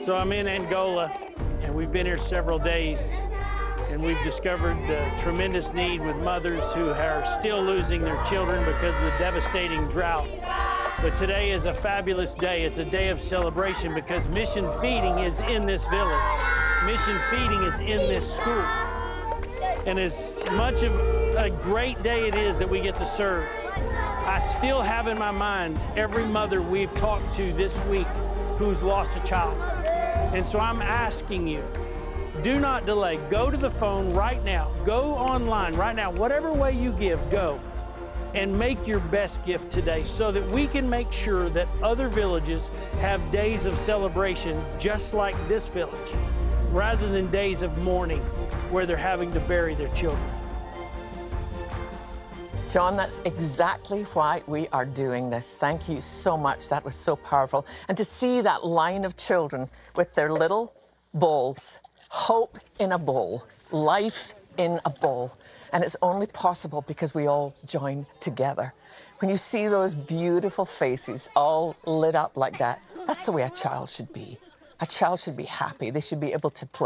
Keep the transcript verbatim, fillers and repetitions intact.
So I'm in Angola, and we've been here several days, and we've discovered the tremendous need with mothers who are still losing their children because of the devastating drought. But today is a fabulous day. It's a day of celebration because Mission Feeding is in this village. Mission Feeding is in this school. And as much of a great day it is that we get to serve, I still have in my mind every mother we've talked to this week who's lost a child. And so I'm asking you, do not delay. Go to the phone right now. Go online right now. Whatever way you give, go. And make your best gift today so that we can make sure that other villages have days of celebration just like this village, rather than days of mourning where they're having to bury their children. John, that's exactly why we are doing this. Thank you so much. That was so powerful. And to see that line of children with their little bowls, hope in a bowl, life in a bowl. And it's only possible because we all join together. When you see those beautiful faces all lit up like that, that's the way a child should be. A child should be happy. They should be able to play.